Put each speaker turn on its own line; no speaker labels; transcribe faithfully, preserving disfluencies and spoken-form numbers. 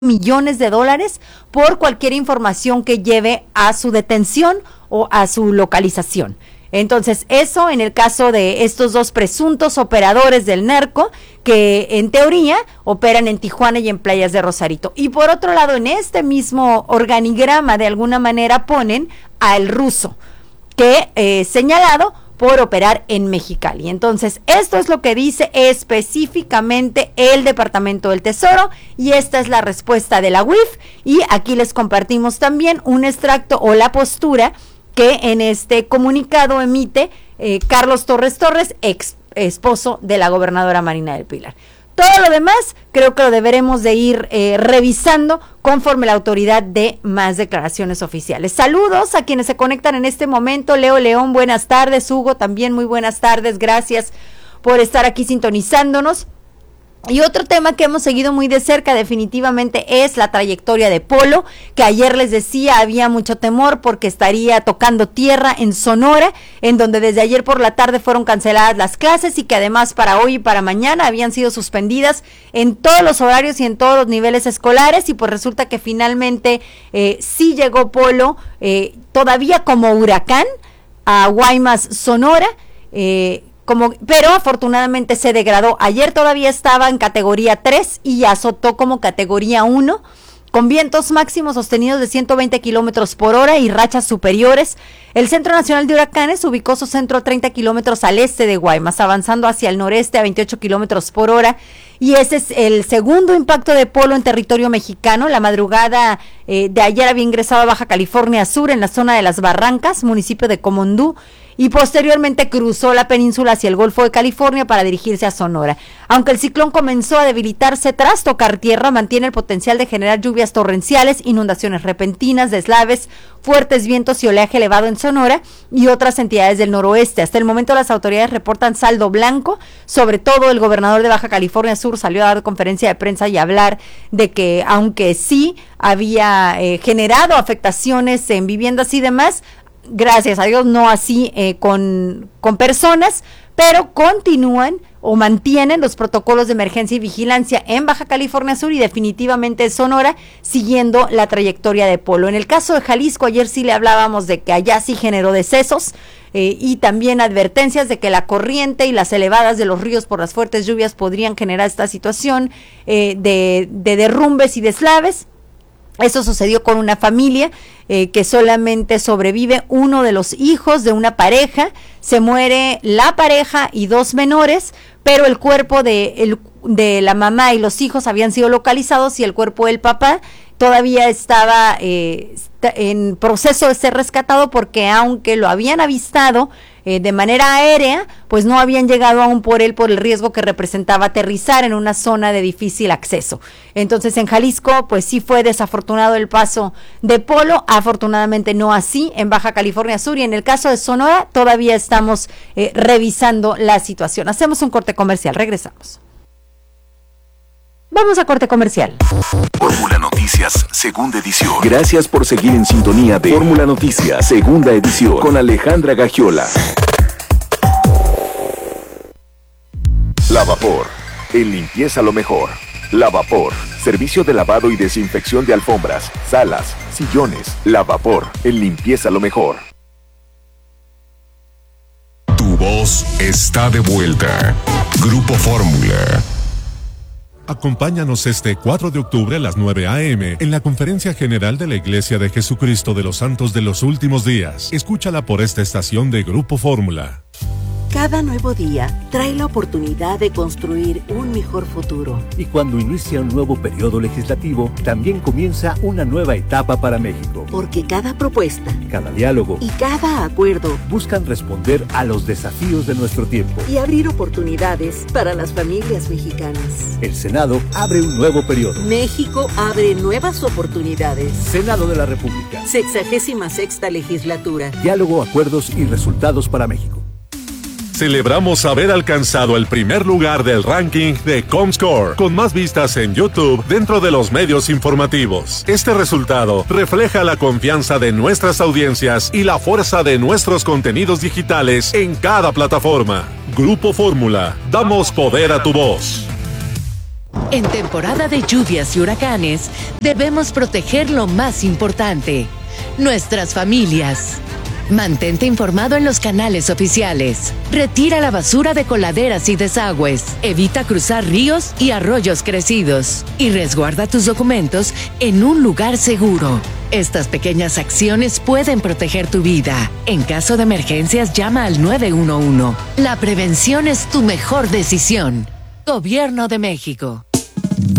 millones de dólares por cualquier información que lleve a su detención o a su localización. Entonces, eso en el caso de estos dos presuntos operadores del narco, que en teoría operan en Tijuana y en Playas de Rosarito. Y por otro lado, en este mismo organigrama, de alguna manera ponen al ruso, que eh, señalado por operar en Mexicali. Entonces, esto es lo que dice específicamente el Departamento del Tesoro, y esta es la respuesta de la U I F, y aquí les compartimos también un extracto o la postura que en este comunicado emite eh, Carlos Torres Torres, ex esposo de la gobernadora Marina del Pilar. Todo lo demás creo que lo deberemos de ir eh, revisando conforme la autoridad dé más declaraciones oficiales. Saludos a quienes se conectan en este momento. Leo León, buenas tardes. Hugo, también muy buenas tardes. Gracias por estar aquí sintonizándonos. Y otro tema que hemos seguido muy de cerca definitivamente es la trayectoria de Polo, que ayer les decía había mucho temor porque estaría tocando tierra en Sonora, en donde desde ayer por la tarde fueron canceladas las clases y que además para hoy y para mañana habían sido suspendidas en todos los horarios y en todos los niveles escolares, y pues resulta que finalmente eh, sí llegó Polo eh, todavía como huracán a Guaymas, Sonora, eh, Como, pero afortunadamente se degradó. Ayer todavía estaba en categoría tres y azotó como categoría uno, con vientos máximos sostenidos de ciento veinte kilómetros por hora y rachas superiores. El Centro Nacional de Huracanes ubicó su centro a treinta kilómetros al este de Guaymas, avanzando hacia el noreste a veintiocho kilómetros por hora. Y ese es el segundo impacto de Polo en territorio mexicano. La madrugada eh, de ayer había ingresado a Baja California Sur, en la zona de Las Barrancas, municipio de Comondú, y posteriormente cruzó la península hacia el Golfo de California para dirigirse a Sonora. Aunque el ciclón comenzó a debilitarse tras tocar tierra, mantiene el potencial de generar lluvias torrenciales, inundaciones repentinas, deslaves, fuertes vientos y oleaje elevado en Sonora y otras entidades del noroeste. Hasta el momento las autoridades reportan saldo blanco. Sobre todo el gobernador de Baja California Sur salió a dar conferencia de prensa y hablar de que aunque sí había eh, generado afectaciones en viviendas y demás, gracias a Dios no así eh, con, con personas, pero continúan o mantienen los protocolos de emergencia y vigilancia en Baja California Sur y definitivamente en Sonora, siguiendo la trayectoria de Polo. En el caso de Jalisco, ayer sí le hablábamos de que allá sí generó decesos eh, y también advertencias de que la corriente y las elevadas de los ríos por las fuertes lluvias podrían generar esta situación eh, de, de derrumbes y deslaves. Eso sucedió con una familia eh, que solamente sobrevive uno de los hijos de una pareja. Se muere la pareja y dos menores, pero el cuerpo de, el, de la mamá y los hijos habían sido localizados y el cuerpo del papá todavía estaba eh, en proceso de ser rescatado, porque aunque lo habían avistado eh, de manera aérea, pues no habían llegado aún por él por el riesgo que representaba aterrizar en una zona de difícil acceso. Entonces en Jalisco pues sí fue desafortunado el paso de Polo, afortunadamente no así en Baja California Sur, y en el caso de Sonora todavía estamos eh, revisando la situación. Hacemos un corte comercial, regresamos. Vamos a corte comercial.
Fórmula Noticias, segunda edición. Gracias por seguir en sintonía de Fórmula Noticias, segunda edición, con Alejandra Gagiola. Lavapor, en limpieza lo mejor. Lavapor, servicio de lavado y desinfección de alfombras, salas, sillones. Lavapor, en limpieza lo mejor.
Tu voz está de vuelta. Grupo Fórmula.
Acompáñanos este cuatro de octubre a las nueve a eme en la Conferencia General de la Iglesia de Jesucristo de los Santos de los Últimos Días. Escúchala por esta estación de Grupo Fórmula.
Cada nuevo día trae la oportunidad de construir un mejor futuro.
Y cuando inicia un nuevo periodo legislativo, también comienza una nueva etapa para México.
Porque cada propuesta,
cada diálogo
y cada acuerdo
buscan responder a los desafíos de nuestro tiempo
y abrir oportunidades para las familias mexicanas.
El Senado abre un nuevo periodo.
México abre nuevas oportunidades.
Senado de la República.
Sexagésima sexta legislatura.
Diálogo, acuerdos y resultados para México.
Celebramos haber alcanzado el primer lugar del ranking de Comscore, con más vistas en YouTube dentro de los medios informativos. Este resultado refleja la confianza de nuestras audiencias y la fuerza de nuestros contenidos digitales en cada plataforma. Grupo Fórmula, damos poder a tu voz.
En temporada de lluvias y huracanes, debemos proteger lo más importante, nuestras familias. Mantente informado en los canales oficiales. Retira la basura de coladeras y desagües. Evita cruzar ríos y arroyos crecidos. Y resguarda tus documentos en un lugar seguro. Estas pequeñas acciones pueden proteger tu vida. En caso de emergencias, llama al nueve uno uno. La prevención es tu mejor decisión. Gobierno de México.